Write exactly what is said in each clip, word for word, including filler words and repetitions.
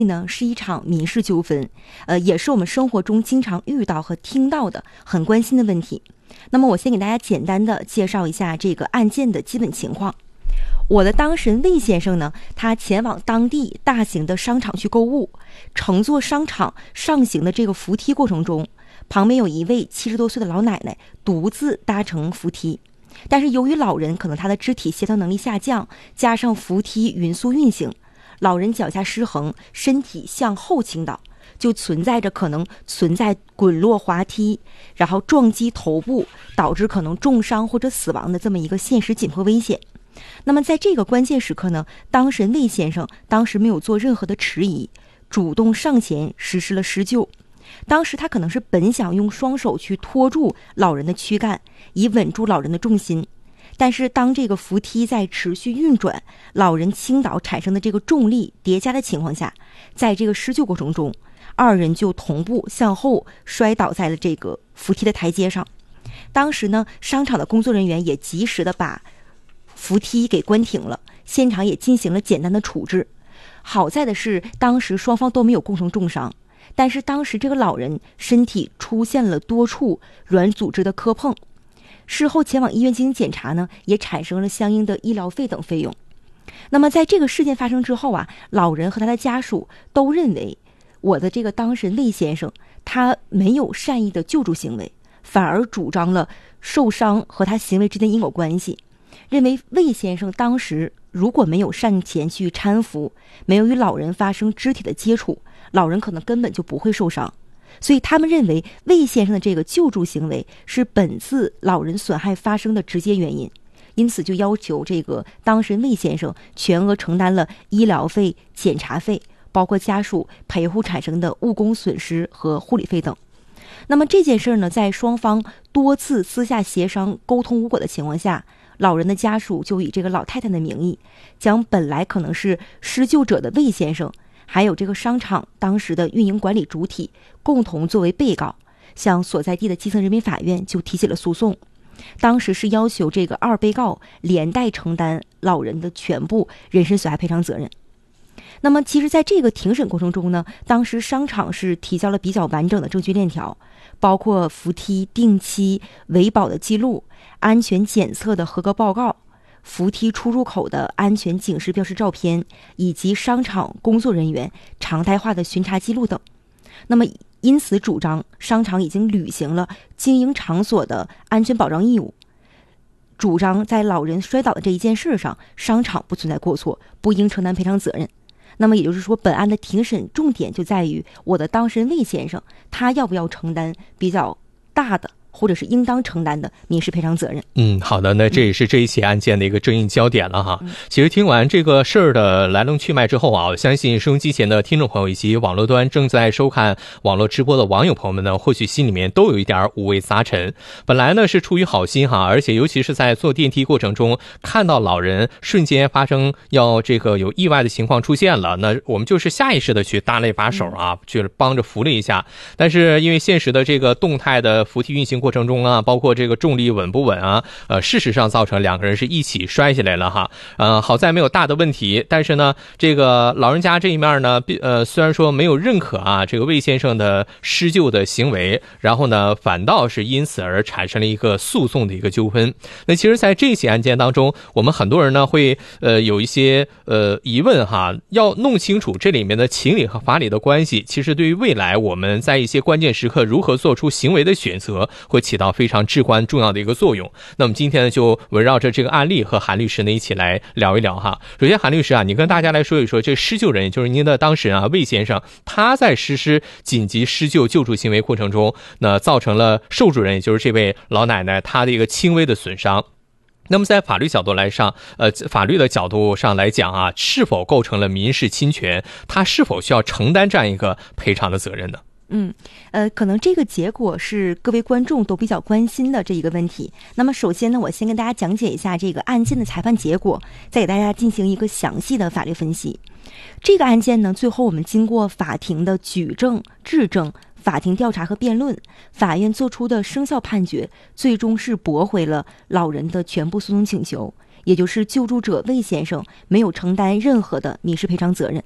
呢是一场民事纠纷，呃，也是我们生活中经常遇到和听到的很关心的问题。那么我先给大家简单的介绍一下这个案件的基本情况。我的当事人魏先生呢，他前往当地大型的商场去购物，乘坐商场上行的这个扶梯过程中，旁边有一位七十多岁的老奶奶独自搭乘扶梯。但是由于老人可能他的肢体协调能力下降，加上扶梯匀速运行，老人脚下失衡，身体向后倾倒，就存在着可能存在滚落滑梯，然后撞击头部，导致可能重伤或者死亡的这么一个现实紧迫危险。那么在这个关键时刻呢，当事人魏先生当时没有做任何的迟疑，主动上前实施了施救。当时他可能是本想用双手去托住老人的躯干，以稳住老人的重心，但是当这个扶梯在持续运转，老人倾倒产生的这个重力叠加的情况下，在这个施救过程中，二人就同步向后摔倒在了这个扶梯的台阶上。当时呢，商场的工作人员也及时的把扶梯给关停了，现场也进行了简单的处置。好在的是，当时双方都没有构成重伤，但是当时这个老人身体出现了多处软组织的磕碰，事后前往医院进行检查呢，也产生了相应的医疗费等费用。那么在这个事件发生之后啊，老人和他的家属都认为我的这个当事人魏先生他没有善意的救助行为，反而主张了受伤和他行为之间因果关系，认为魏先生当时如果没有上前去搀扶，没有与老人发生肢体的接触，老人可能根本就不会受伤。所以他们认为魏先生的这个救助行为是本次老人损害发生的直接原因，因此就要求这个当事人魏先生全额承担了医疗费、检查费，包括家属陪护产生的误工损失和护理费等。那么这件事呢，在双方多次私下协商沟通无果的情况下，老人的家属就以这个老太太的名义，将本来可能是施救者的魏先生，还有这个商场当时的运营管理主体共同作为被告，向所在地的基层人民法院就提起了诉讼。当时是要求这个二被告连带承担老人的全部人身损害赔偿责任。那么其实在这个庭审过程中呢，当时商场是提交了比较完整的证据链条，包括扶梯定期维保的记录、安全检测的合格报告、扶梯出入口的安全警示标识照片，以及商场工作人员常态化的巡查记录等。那么因此主张商场已经履行了经营场所的安全保障义务，主张在老人摔倒的这一件事上，商场不存在过错，不应承担赔偿责任。那么也就是说，本案的庭审重点就在于我的当事人魏先生，他要不要承担比较大的或者是应当承担的民事赔偿责任。 嗯，好的，那这也是这一起案件的一个争议焦点了哈。嗯、其实听完这个事儿的来龙去脉之后啊，我相信收音机前的听众朋友以及网络端正在收看网络直播的网友朋友们呢，或许心里面都有一点五味杂陈。本来呢是出于好心哈，而且尤其是在坐电梯过程中看到老人瞬间发生要这个有意外的情况出现了，那我们就是下意识的去搭了一把手啊，去帮着扶了一下。但是因为现实的这个动态的扶梯运行过程中啊，包括这个重力稳不稳啊，呃，事实上造成两个人是一起摔下来了哈。呃，好在没有大的问题，但是呢，这个老人家这一面呢，呃，虽然说没有认可啊这个魏先生的施救的行为，然后呢，反倒是因此而产生了一个诉讼的一个纠纷。那其实，在这起案件当中，我们很多人呢会呃有一些呃疑问哈，要弄清楚这里面的情理和法理的关系，其实对于未来我们在一些关键时刻如何做出行为的选择，会起到非常至关重要的一个作用。那么今天呢，就围绕着这个案例和韩律师呢一起来聊一聊哈。首先，韩律师啊，你跟大家来说一说，这施救人，也就是您的当事人啊，魏先生，他在实施紧急施救救助行为过程中，那造成了受助人，也就是这位老奶奶，她的一个轻微的损伤。那么在法律角度来上，呃，法律的角度上来讲啊，是否构成了民事侵权？他是否需要承担这样一个赔偿的责任呢？ 嗯，呃，可能这个结果是各位观众都比较关心的这一个问题。那么首先呢，我先跟大家讲解一下这个案件的裁判结果，再给大家进行一个详细的法律分析。这个案件呢，最后我们经过法庭的举证、质证、法庭调查和辩论，法院作出的生效判决，最终是驳回了老人的全部诉讼请求，也就是救助者魏先生没有承担任何的民事赔偿责任。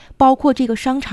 包括这个商场